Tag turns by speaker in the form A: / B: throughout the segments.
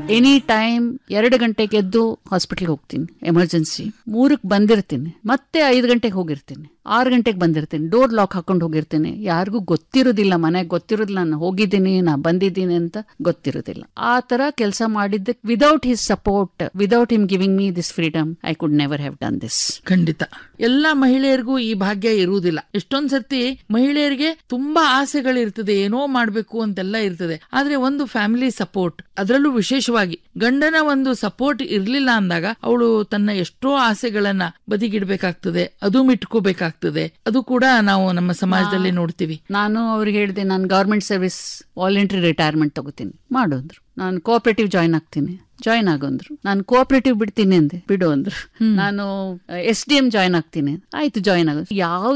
A: Any time 2 ಗಂಟೆಗೆ ಎದ್ದು ಹಾಸ್ಪಿಟಲ್ಗೆ ಹೋಗ್ತೀನಿ, ಎಮರ್ಜೆನ್ಸಿ 3ಕ್ಕೆ ಬಂದಿರ್ತೀನಿ, ಮತ್ತೆ 5 ಗಂಟೆಗೆ ಹೋಗಿರ್ತೀನಿ, 6 ಗಂಟೆಗೆ ಬಂದಿರ್ತೀನಿ, ಡೋರ್ ಲಾಕ್ ಹಾಕೊಂಡು ಹೋಗಿರ್ತೀನಿ. ಯಾರಿಗೂ ಗೊತ್ತಿರೋದಿಲ್ಲ, ಮನೆಗೆ ಗೊತ್ತಿರೋದಿಲ್ಲ ನಾನು ಹೋಗಿದ್ದೀನಿ, ನಾ ಬಂದಿದ್ದೀನಿ ಅಂತ ಗೊತ್ತಿರೋದಿಲ್ಲ. ಆ ತರ ಕೆಲಸ ಮಾಡಿದ್ದಕ್ಕೆ without his support, without him giving me this freedom, I could never have done this.
B: ಖಂಡಿತ ಎಲ್ಲಾ ಮಹಿಳೆಯರಿಗೂ ಈ ಭಾಗ್ಯ ಇರುವುದಿಲ್ಲ. ಎಷ್ಟೊಂದ್ ಸರ್ತಿ ಮಹಿಳೆಯರಿಗೆ ತುಂಬಾ ಆಸೆಗಳಿರ್ತದೆ, ಏನೋ ಮಾಡ್ಬೇಕು ಅಂತೆಲ್ಲ ಇರ್ತದೆ. ಆದ್ರೆ ಒಂದು ಫ್ಯಾಮಿಲಿ ಸಪೋರ್ಟ್, ಅದರಲ್ಲೂ ವಿಶೇಷವಾಗಿ ಗಂಡನ ಒಂದು ಸಪೋರ್ಟ್ ಇರ್ಲಿಲ್ಲ ಅಂದಾಗ ಅವಳು ತನ್ನ ಎಷ್ಟೋ ಆಸೆಗಳನ್ನ ಬದಿಗಿಡ್ಬೇಕಾಗ್ತದೆ, ಅದು ಮಿಟ್ಕೋಬೇಕಾಗ್ತದೆ. ಅದು ಕೂಡ ನಾವು ನಮ್ಮ ಸಮಾಜದಲ್ಲಿ ನೋಡ್ತೀವಿ.
A: ನಾನು ಅವ್ರಿಗೆ ಹೇಳಿದೆ, ನಾನು ಗವರ್ಮೆಂಟ್ ಸರ್ವಿಸ್ ವಾಲಂಟರಿ ರಿಟೈರ್ಮೆಂಟ್ ತಗೋತೀನಿ, ಮಾಡೋದ್ರು. ನಾನು ಕೋಆಪರೇಟಿವ್ ಜಾಯ್ನ್ ಆಗ್ತೀನಿ, ಜಾಯ್ನ್ ಆಗಂದ್ರು. ನಾನು ಕೋಆಪರೇಟಿವ್ ಬಿಡ್ತೀನಿ ಅಂದೆ, ಬಿಡು ಅಂದ್ರು. ನಾನು SDM ಜಾಯ್ನ್ ಆಗ್ತೀನಿ, ಆಯ್ತು ಜಾಯ್ನ್ ಆಗ.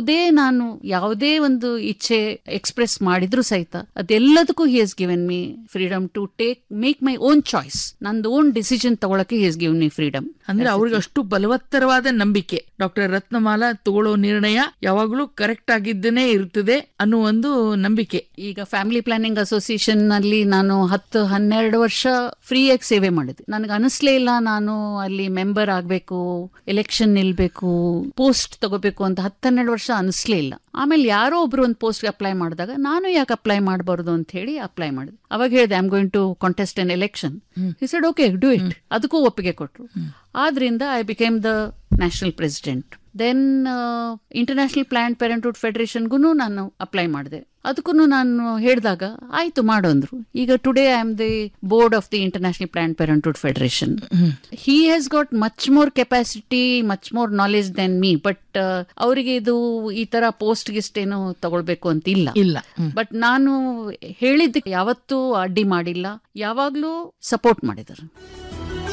A: ಯಾವುದೇ ಒಂದು ಇಚ್ಛೆ ಎಕ್ಸ್ಪ್ರೆಸ್ ಮಾಡಿದ್ರು ಸಹಿತ ಅದೆಲ್ಲದಕ್ಕೂ ಹಿ ಹಸ್ given me freedom to make my own choice. ನಂದು ಓನ್ ಡಿಸಿಷನ್ ತಗೊಳಕ್ಕೆ ಹಿ ಹಸ್ ಗಿವನ್ ಮೀ ಫ್ರೀಡಮ್.
B: ಅಂದ್ರೆ ಅವ್ರಿಗೆ ಅಷ್ಟು ಬಲವತ್ತರವಾದ ನಂಬಿಕೆ, ಡಾಕ್ಟರ್ ರತ್ನಮಾಲಾ ತಗೊಳ್ಳೋ ನಿರ್ಣಯ ಯಾವಾಗ್ಲೂ ಕರೆಕ್ಟ್ ಆಗಿದ್ದೇನೆ ಇರ್ತದೆ ಅನ್ನೋ ಒಂದು ನಂಬಿಕೆ.
A: ಈಗ ಫ್ಯಾಮಿಲಿ ಪ್ಲಾನಿಂಗ್ ಅಸೋಸಿಯೇಷನ್ ನಲ್ಲಿ ನಾನು 10-12 ವರ್ಷ ಫ್ರೀಯಾಗಿ ಸೇವೆ ಮಾಡಿದೆ. ನನಗೆ ಅನಿಸ್ಲೇ ಇಲ್ಲ ನಾನು ಅಲ್ಲಿ ಮೆಂಬರ್ ಆಗ್ಬೇಕು, ಎಲೆಕ್ಷನ್ ನಿಲ್ಬೇಕು, ಪೋಸ್ಟ್ ತಗೋಬೇಕು ಅಂತ 10-12 ವರ್ಷ ಅನಿಸ್ಲೇ ಇಲ್ಲ. ಆಮೇಲೆ ಯಾರೋ ಒಬ್ರು ಒಂದು ಪೋಸ್ಟ್ ಅಪ್ಲೈ ಮಾಡಿದಾಗ ನಾನು ಯಾಕೆ ಅಪ್ಲೈ ಮಾಡಬಾರ್ದು ಅಂತ ಹೇಳಿ ಅಪ್ಲೈ ಮಾಡಿದೆ. ಅವಾಗ ಹೇಳಿದೆ, I am going to contest N election. He said okay, do it. ಅದಕ್ಕೂ ಒಪ್ಪಿಗೆ ಕೊಟ್ರು. ಆದ್ರಿಂದ I became the national president. Then international planned parenthood ಫೆಡರೇಷನ್ಗೂ ನಾನು ಅಪ್ಲೈ ಮಾಡಿದೆ. ಅದಕ್ಕೂ ನಾನು ಹೇಳಿದಾಗ ಆಯ್ತು ಮಾಡು ಅಂದ್ರು. ಈಗ today I am the board of the international planned parenthood federation. He has got much more capacity, much more knowledge then me. But ಅವರಿಗೆ ಇದು ಈ ತರ ಪೋಸ್ಟ್ ಗಿಸ್ಟ್ ಏನು ತಗೊಳ್ಬೇಕು ಅಂತ ಇಲ್ಲ. ಬಟ್ ನಾನು ಹೇಳಿದ್ದಕ್ಕೆ ಯಾವತ್ತೂ ಅಡ್ಡಿ ಮಾಡಿಲ್ಲ, ಯಾವಾಗ್ಲೂ ಸಪೋರ್ಟ್ ಮಾಡಿದ್ದಾರೆ.